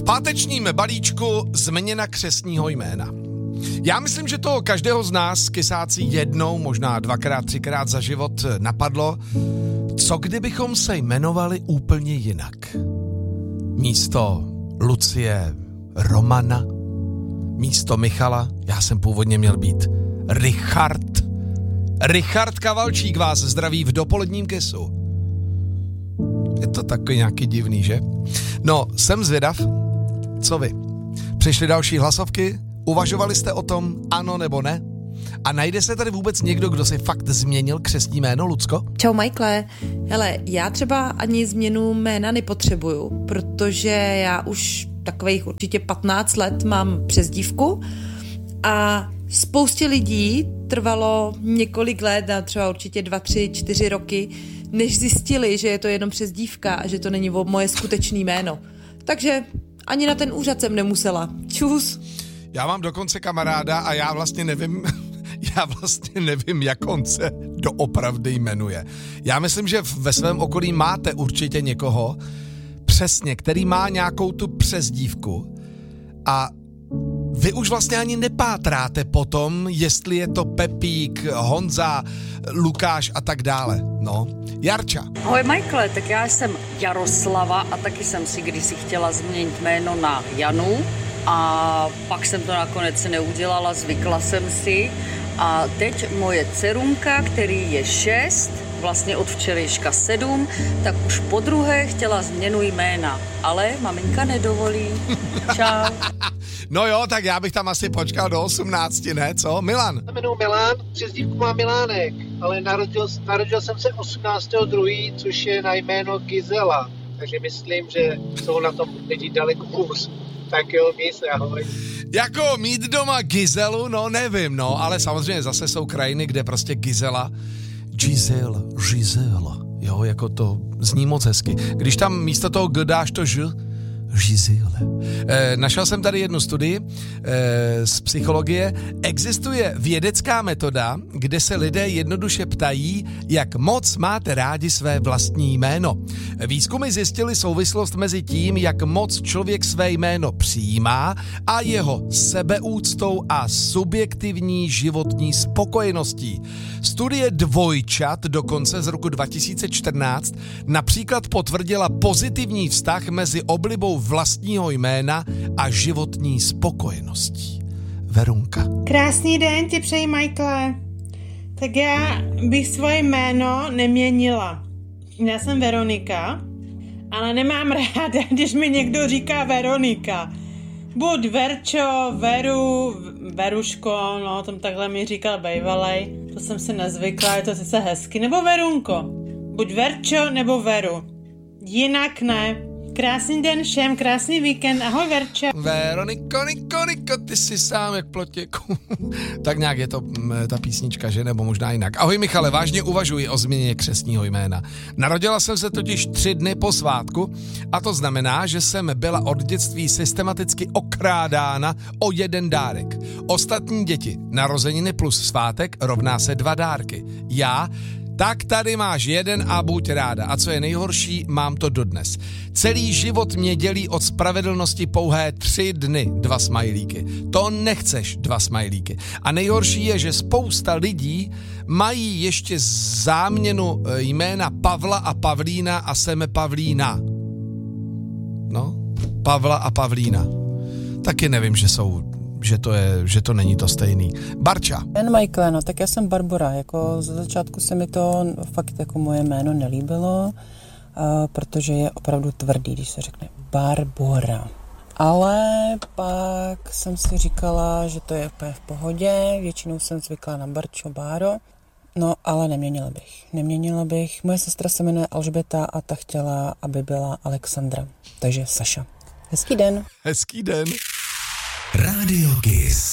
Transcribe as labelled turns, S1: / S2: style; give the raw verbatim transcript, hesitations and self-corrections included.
S1: pátečním balíčku změna křestního jména. Já myslím, že to každého z nás kysácí jednou, možná dvakrát, třikrát za život napadlo, co kdybychom se jmenovali úplně jinak. Místo Lucie Romana, místo Michala, já jsem původně měl být Richard. Richard Kavalčík vás zdraví v dopoledním kesu. Je to takový nějaký divný, že? No, jsem zvědav, co vy? Přišly další hlasovky? Uvažovali jste o tom, ano nebo ne? A najde se tady vůbec někdo, kdo si fakt změnil křestní jméno, Lucko?
S2: Čau, Michaele. Hele, já třeba ani změnu jména nepotřebuju, protože já už takových určitě patnáct let mám přezdívku a spoustě lidí trvalo několik let, a třeba určitě dva, tři, čtyři roky, než zjistili, že je to jenom přezdívka a že to není moje skutečné jméno. Takže ani na ten úřad jsem nemusela. Čus.
S1: Já mám dokonce kamaráda a já vlastně nevím, já vlastně nevím, jak on se doopravdy jmenuje. Já myslím, že ve svém okolí máte určitě někoho, přesně, který má nějakou tu přezdívku a vy už vlastně ani nepátráte potom, jestli je to Pepík, Honza, Lukáš a tak dále. No, Jarča.
S3: Ahoj Michaele, tak já jsem Jaroslava a taky jsem si kdysi chtěla změnit jméno na Janu a pak jsem to nakonec neudělala, zvykla jsem si a teď moje dcerunka, který je šest, vlastně od včerejška sedm, tak už po druhé chtěla změnu jména, ale maminka nedovolí. Čau.
S1: No jo, tak já bych tam asi počkal do osmnácti, ne, co? Milan?
S4: Já jmenuji Milan, přezdívku mám Milánek, ale narodil, narodil jsem se osmnáctého druhého což je na jméno Gizela, takže myslím, že jsou na tom lidi daleko hůř. Tak jo, měj se, ahoj.
S1: Jako mít doma Gizelu, no nevím, no, ale samozřejmě zase jsou krajiny, kde prostě Gizela, Giselle, Giselle, jo, jako to zní moc hezky. Když tam místo toho G dáš to Ž, Giselle. E, našel jsem tady jednu studii e, z psychologie. Existuje vědecká metoda, kde se lidé jednoduše ptají, jak moc máte rádi své vlastní jméno. Výzkumy zjistily souvislost mezi tím, jak moc člověk své jméno přijímá a jeho sebeúctou a subjektivní životní spokojeností. Studie Dvojčat dokonce z roku dva tisíce čtrnáct například potvrdila pozitivní vztah mezi oblibou vlastního jména a životní spokojeností. Verunka.
S5: Krásný den ti přeji, Michaele. Tak já bych svoje jméno neměnila. Já jsem Veronika, ale nemám ráda, když mi někdo říká Veronika. Buď Verčo, Veru, Veruško, no, tom takhle mi říkal bejvalej, to jsem si nezvykla, je to sice hezky, nebo Verunko. Buď Verčo, nebo Veru. Jinak ne. Krásný den všem, krásný víkend, ahoj Verča.
S1: Veroniko, Niko, Niko, ty jsi sám jak plotěku. Tak nějak je to ta písnička, že? Nebo možná jinak. Ahoj Michale, vážně uvažuji o změně křestního jména. Narodila jsem se totiž tři dny po svátku a to znamená, že jsem byla od dětství systematicky okrádána o jeden dárek. Ostatní děti, narozeniny plus svátek rovná se dva dárky. Já tak tady máš jeden a buď ráda. A co je nejhorší, mám to dodnes. Celý život mě dělí od spravedlnosti pouhé tři dny, dva smajlíky. To nechceš, dva smajlíky. A nejhorší je, že spousta lidí mají ještě záměnu jména Pavla a Pavlína a jsem Pavlína. No, Pavla a Pavlína. Taky nevím, že jsou... Že to, je, že to není to stejný. Barča.
S6: Jen Michael, no tak já jsem Barbora, jako ze začátku se mi to fakt jako moje jméno nelíbilo, uh, protože je opravdu tvrdý, když se řekne Barbora. Ale pak jsem si říkala, že to je úplně v pohodě, většinou jsem zvykla na Barčo, Báro, no ale neměnila bych, neměnila bych. Moje sestra se jmenuje Alžběta a ta chtěla, aby byla Alexandra, takže Saša. Hezký den.
S1: Hezký den.
S7: Rádio Kiss.